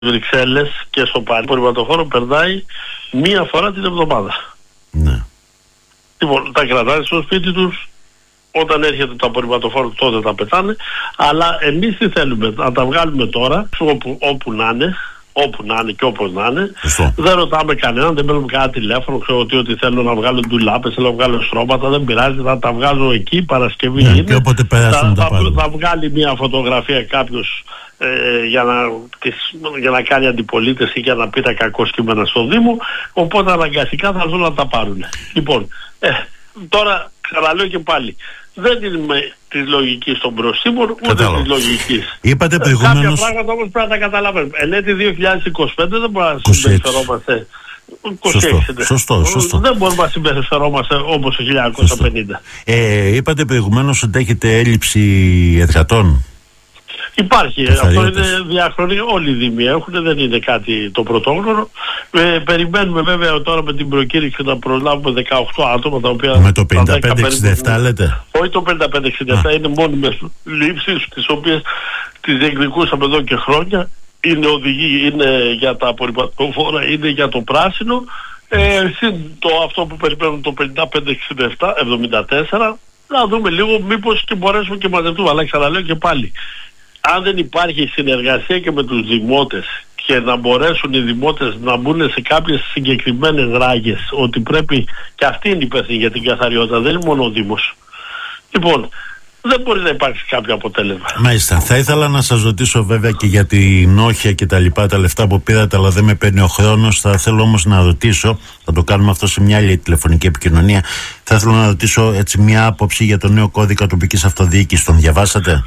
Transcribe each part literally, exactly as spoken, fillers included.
Βρυξέλλες και στο απορριμματοφόρο περνάει μία φορά την εβδομάδα. Ναι. Λοιπόν, τα κρατάνε στο σπίτι τους, όταν έρχεται το απορριμματοφόρο τότε τα πετάνε, αλλά εμείς τι θέλουμε, να τα βγάλουμε τώρα, όπου, όπου να είναι, όπου να είναι και όπως να είναι. Σωστό. Δεν ρωτάμε κανέναν, δεν παίρνουμε κανένα τηλέφωνο, ξέρω ότι, ότι θέλω να βγάλω ντουλάπες, θέλω να βγάλω στρώματα, δεν πειράζει, θα τα βγάζω εκεί, Παρασκευή ναι, είναι. Και όποτε περάσουν θα, τα θα, θα βγάλει μια φωτογραφία κάποιος ε, για, να, τις, για να κάνει αντιπολίτευση ή για να πει τα κακό κείμενα στο Δήμο, οπότε αναγκαστικά θα έρθουν να τα πάρουν. Λοιπόν, ε, τώρα ξαναλέω και πάλι, δεν είναι της λογικής των προσήμων, ούτε της λογικής. Είπατε προηγουμένως... Κάποια πράγματα όμως πρέπει να τα καταλαβαίνουμε. Εν έτη δύο χιλιάδες είκοσι πέντε δεν μπορούμε να συμπεριφερόμαστε. Σωστό, σωστό, σωστό. Δεν μπορούμε να συμπεριφερόμαστε όπως το χίλια εννιακόσια πενήντα. Ε, είπατε προηγουμένως ότι έχετε έλλειψη εργατών. Υπάρχει, αυτό είναι διαχρονικό, όλοι οι Δήμοι έχουν, δεν είναι κάτι το πρωτόγνωρο. Ε, περιμένουμε βέβαια τώρα με την προκήρυξη να προλάβουμε δεκαοκτώ άτομα τα οποία... Με το πενήντα πέντε εξήντα επτά λέτε. Όχι το πενήντα πέντε εξήντα επτά, είναι μόνιμες λήψεις τις οποίες τις διεκδικούσαμε εδώ και χρόνια. Είναι οδηγοί, είναι για τα απορριμματοφόρα, είναι για το πράσινο. Ε, συν το αυτό που περιμένουμε το πενήντα πέντε εξήντα επτά εβδομήντα τέσσερα, να δούμε λίγο μήπως και μπορέσουμε και μαζευτούμε. Αλλά ξαναλέω και πάλι, αν δεν υπάρχει συνεργασία και με τους δημότες και να μπορέσουν οι δημότες να μπουν σε κάποιες συγκεκριμένες ράγες ότι πρέπει, και αυτή είναι υπεύθυνη για την καθαριότητα, δεν είναι μόνο ο Δήμος. Λοιπόν, δεν μπορεί να υπάρξει κάποιο αποτέλεσμα. Μάλιστα. Θα ήθελα να σας ρωτήσω βέβαια και για την όχια και τα λοιπά, τα λεφτά που πήρατε, αλλά δεν με παίρνει ο χρόνος. Θα θέλω όμως να ρωτήσω, θα το κάνουμε αυτό σε μια άλλη τηλεφωνική επικοινωνία. Θα ήθελα να ρωτήσω έτσι μια άποψη για το νέο κώδικα τοπικής αυτοδιοίκησης. Τον διαβάσατε?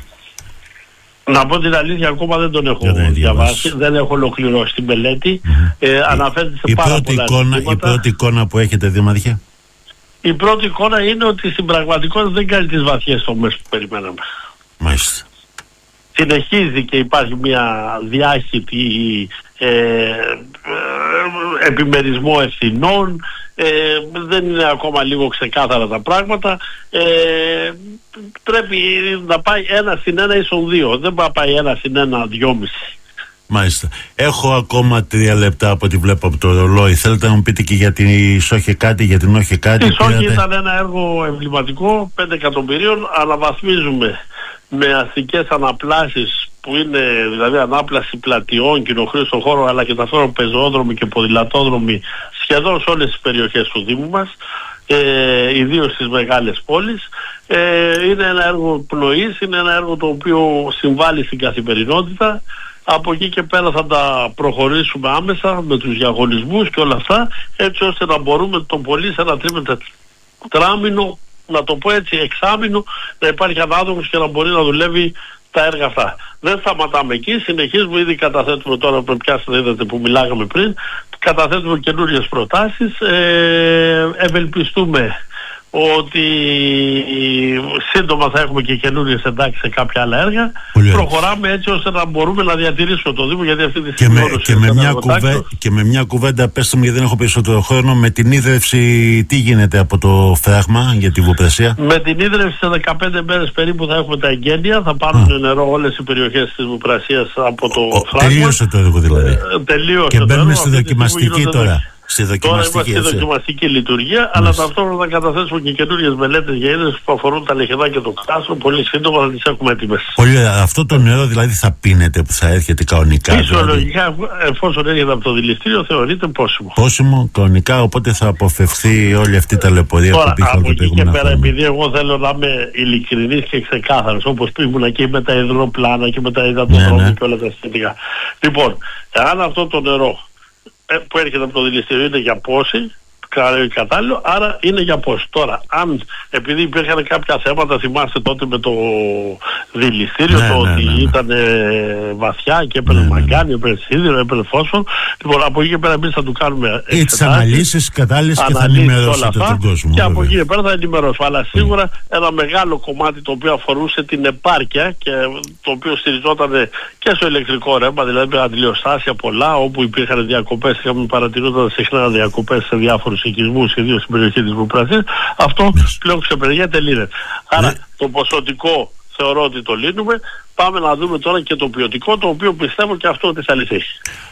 Να πω την αλήθεια, ακόμα δεν τον έχω δεν διαβάσει, δεν έχω ολοκληρώσει τη μελέτη. Mm-hmm. Ε, αναφέρεται σε η πάρα πρώτη πολλά εικόνα, η πρώτη εικόνα που έχετε, Δήμαρχε? Η πρώτη εικόνα είναι ότι στην πραγματικότητα δεν κάνει τις βαθιές τομές που περιμέναμε. Μάλιστα. Συνεχίζει και υπάρχει μια διάχυτη ε, ε, επιμερισμό ευθυνών, ε, δεν είναι ακόμα λίγο ξεκάθαρα τα πράγματα. Ε, πρέπει να πάει ένα συν ένα ίσον δύο, δεν πάει να πάει ένα συν ένα δυόμιση. Μάλιστα. Έχω ακόμα τρία λεπτά από ό,τι βλέπω από το ρολόι. Θέλετε να μου πείτε και για την Σόχε κάτι, για την Όχι κάτι? Η Σόχε ήταν ένα έργο εμβληματικό, πέντε εκατομμυρίων. Αναβαθμίζουμε με αστικές αναπλάσεις που είναι δηλαδή ανάπλαση πλατιών, κοινοχρήστων χώρων, αλλά και ταυτόχρονα πεζόδρομοι και ποδηλατόδρομοι σχεδόν σε όλες τις περιοχές του Δήμου μας, ε, ιδίως στις μεγάλες πόλεις. Ε, είναι ένα έργο πνοής, είναι ένα έργο το οποίο συμβάλλει στην καθημερινότητα. Από εκεί και πέρα θα τα προχωρήσουμε άμεσα με τους διαγωνισμούς και όλα αυτά, έτσι ώστε να μπορούμε το πολύ σε ένα τρίμηνο, να το πω έτσι, εξάμηνο, να υπάρχει ανάδομος και να μπορεί να δουλεύει τα έργα αυτά. Δεν σταματάμε εκεί, συνεχίζουμε, ήδη καταθέτουμε τώρα που πιάσετε, είδατε που μιλάγαμε πριν, καταθέτουμε καινούριες προτάσεις, ε, ευελπιστούμε ότι σύντομα θα έχουμε και καινούριες εντάξεις σε κάποια άλλα έργα. Πολύ προχωράμε έτσι ώστε να μπορούμε να διατηρήσουμε το Δήμο, γιατί αυτή τη στιγμή και, και, με μια κουβέ, και με μια κουβέντα, πέστε μου γιατί δεν έχω περισσότερο χρόνο, με την ίδρυυση τι γίνεται από το φράγμα για τη Βουπρασία? Με την ίδρυυση σε δεκαπέντε μέρες περίπου θα έχουμε τα εγγένεια, θα πάρουν Α. νερό όλες οι περιοχές της Βουπρασίας από το ο, φράγμα. Τελείωσε το έργο δηλαδή. Ε, τελείωσε και μπαίνουμε στη δοκιμαστική τώρα. Στη δοκιμαστική, τώρα είμαστε στη δοκιμαστική λειτουργία, Μάλιστα. αλλά ταυτόχρονα θα καταθέσουμε και καινούριες μελέτες για είδες που αφορούν τα Λεχεδά και το Κάστρο. Πολύ σύντομα θα τις έχουμε έτοιμες. Πολύ ωραία. Αυτό το νερό δηλαδή θα πίνεται που θα έρχεται κανονικά? Φυσιολογικά, δηλαδή, εφόσον έρχεται από το δηληστήριο, θεωρείται πόσιμο. Πόσιμο, κανονικά, οπότε θα αποφευθεί όλη αυτή η ταλαιπωρία που υπήρχε από εκεί και πέρα, επειδή εγώ θέλω να είμαι ειλικρινής και ξεκάθαρος, όπως ήμουν και με τα υδροπλάνα και με τα υδατοδρόμια ναι, ναι. και όλα τα σχετικά. Λοιπόν, εάν αυτό το νερό που έρχεται από το δηληστήριο είναι για πόση, κατάλληλο, άρα είναι για πόση. Τώρα, αν επειδή υπήρχαν κάποια θέματα, θυμάστε τότε με το δηληστήριο, ναι, το ναι, ότι ναι, ναι. ήταν ε, βαθιά και έπαιρνε ναι, μαγκάνι, έπαιρνε σίδηρο, έπαιρνε φόσφορο. Λοιπόν, από εκεί και πέρα εμείς θα του κάνουμε τις αναλύσεις κατάλληλες και θα ενημερώσετε τον κόσμο. Και βέβαια. από εκεί και πέρα θα ενημερώσουμε. Αλλά σίγουρα mm. ένα μεγάλο κομμάτι το οποίο αφορούσε την επάρκεια και το οποίο στηριζόταν και στο ηλεκτρικό ρεύμα, δηλαδή με αντιλιοστάσια πολλά, όπου υπήρχαν διακοπές, είχαμε παρατηρούνταν συχνά διακοπές σε διάφορους οικισμούς, ιδίως στην περιοχή της Βουπρασίας, αυτό yes. πλέον ξεπερνιέται, λύνεται. Άρα yeah. το ποσοτικό θεωρώ ότι το λύνουμε. πάμε να δούμε τώρα και το ποιοτικό, το οποίο πιστεύω και αυτό ότι θα λυθεί.